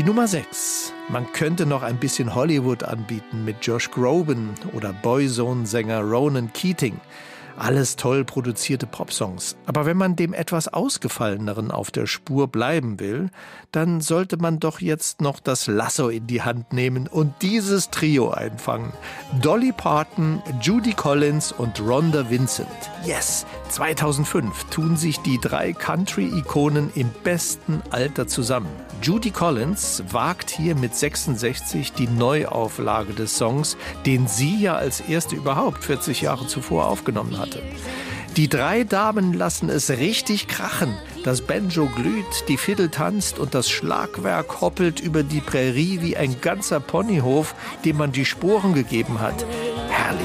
Die Nummer 6. Man könnte noch ein bisschen Hollywood anbieten mit Josh Groban oder Boyzone-Sänger Ronan Keating. Alles toll produzierte Popsongs. Aber wenn man dem etwas Ausgefalleneren auf der Spur bleiben will, dann sollte man doch jetzt noch das Lasso in die Hand nehmen und dieses Trio einfangen. Dolly Parton, Judy Collins und Rhonda Vincent. Yes! 2005 tun sich die 3 Country-Ikonen im besten Alter zusammen. Judy Collins wagt hier mit 66 die Neuauflage des Songs, den sie ja als erste überhaupt 40 Jahre zuvor aufgenommen hatte. Die 3 Damen lassen es richtig krachen. Das Banjo glüht, die Fiddle tanzt und das Schlagwerk hoppelt über die Prärie wie ein ganzer Ponyhof, dem man die Sporen gegeben hat.